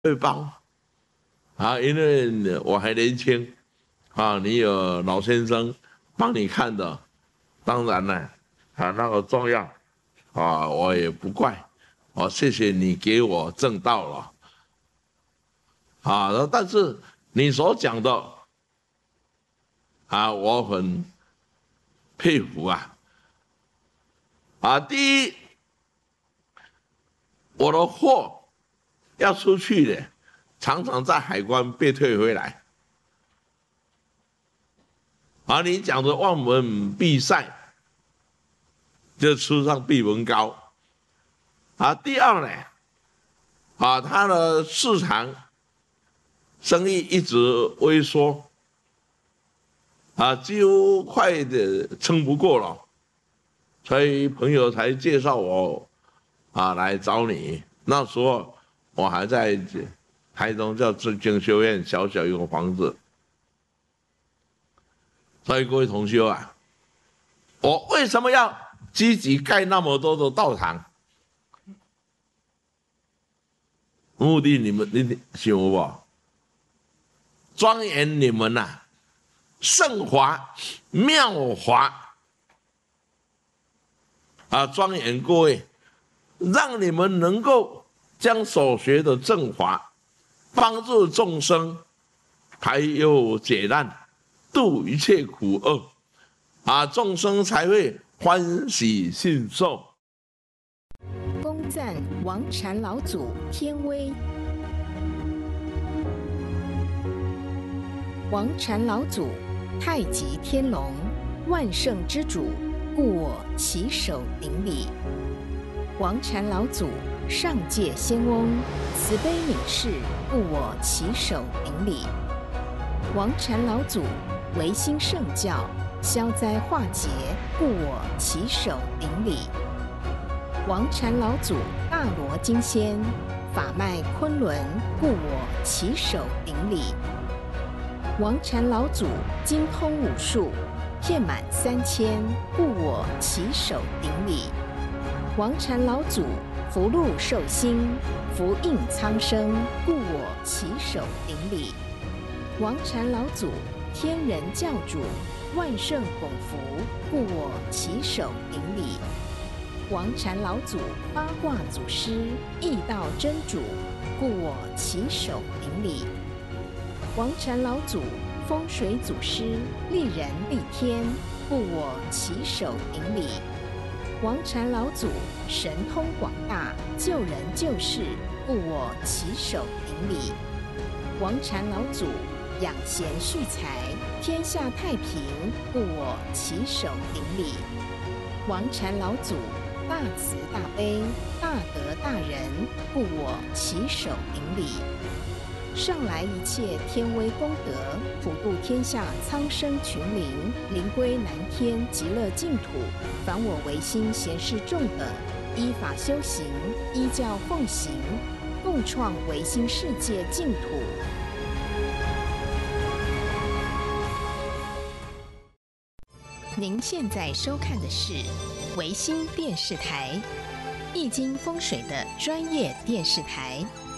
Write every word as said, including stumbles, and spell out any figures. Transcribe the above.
对方啊，因为我还年轻啊，你有老先生帮你看的，当然了啊，那个重要啊，我也不怪，哦，谢谢你给我正道了啊，但是你所讲的啊，我很佩服啊啊，第一，我的货要出去的，常常在海关被退回来。啊，你讲的望闻必赛，就吃上闭门羹。啊，第二呢，啊，它的市场生意一直萎缩，啊，几乎快的撑不过了，所以朋友才介绍我啊来找你。那时候我还在台中叫正经修院，小小一个房子。所以各位同学啊，我为什么要积极盖那么多的道场？目的你们你想不？庄严你们呐、啊，圣华妙华啊，庄严各位，让你们能够将所学的正法帮助众生排忧解难，度一切苦厄啊，众生才会欢喜信受。 恭赞王禅老祖天威。王禅老祖，太极天龙，万圣之主，故我起手顶礼。王禅老祖，上界仙翁，慈悲悯世，故我起手顶礼。王禅老祖，维新圣教，消灾化劫，故我起手顶礼。王禅老祖，大罗金仙，法脉昆仑，故我起手顶礼。王禅老祖，精通武术，遍满三千，故我起手顶礼。王禅老祖，福禄寿星，福应苍生，故我起手顶礼。王禅老祖，天人教主，万圣拱福，故我起手顶礼。王禅老祖，八卦祖师，易道真主，故我起手顶礼。王禅老祖，风水祖师，利人利天，故我起手顶礼。王禅老祖，神通广大，救人救世，故我起手顶礼。王禅老祖，养贤蓄财，天下太平，故我起手顶礼。王禅老祖，大慈大悲，大德大仁，故我起手顶礼。上来一切天威功德，普度天下苍生群灵，灵归南天极乐净土。凡我唯心贤士众等，依法修行，依教奉行，共创唯心世界净土。您现在收看的是唯心电视台，易经风水的专业电视台。